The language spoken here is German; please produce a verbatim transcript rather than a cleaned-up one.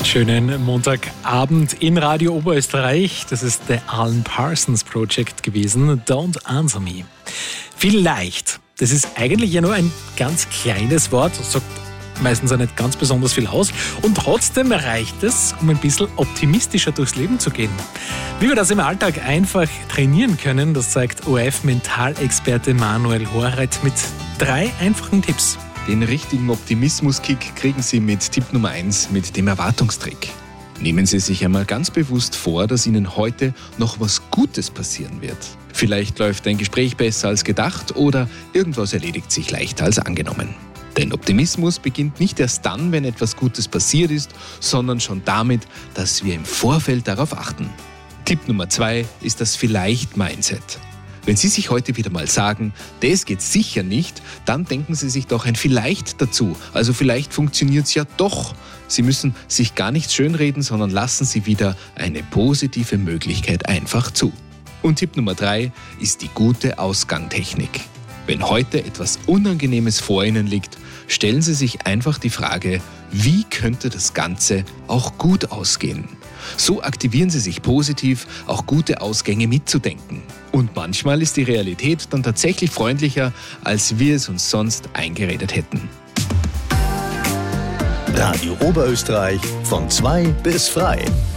Schönen Montagabend in Radio Oberösterreich. Das ist der Alan Parsons Project gewesen. Don't Answer Me. Vielleicht. Das ist eigentlich ja nur ein ganz kleines Wort. Das sagt meistens auch nicht ganz besonders viel aus. Und trotzdem reicht es, um ein bisschen optimistischer durchs Leben zu gehen. Wie wir das im Alltag einfach trainieren können, das zeigt O R F-Mentalexperte Manuel Horreit mit drei einfachen Tipps. Den richtigen Optimismus-Kick kriegen Sie mit Tipp Nummer eins, mit dem Erwartungstrick. Nehmen Sie sich einmal ganz bewusst vor, dass Ihnen heute noch was Gutes passieren wird. Vielleicht läuft ein Gespräch besser als gedacht oder irgendwas erledigt sich leichter als angenommen. Denn Optimismus beginnt nicht erst dann, wenn etwas Gutes passiert ist, sondern schon damit, dass wir im Vorfeld darauf achten. Tipp Nummer zwei ist das Vielleicht-Mindset. Wenn Sie sich heute wieder mal sagen, das geht sicher nicht, dann denken Sie sich doch ein Vielleicht dazu. Also vielleicht funktioniert es ja doch. Sie müssen sich gar nichts schönreden, sondern lassen Sie wieder eine positive Möglichkeit einfach zu. Und Tipp Nummer drei ist die gute Ausgangtechnik. Wenn heute etwas Unangenehmes vor Ihnen liegt, stellen Sie sich einfach die Frage, wie könnte das Ganze auch gut ausgehen? So aktivieren Sie sich positiv, auch gute Ausgänge mitzudenken. Und manchmal ist die Realität dann tatsächlich freundlicher, als wir es uns sonst eingeredet hätten. Radio Oberösterreich von zwei bis frei.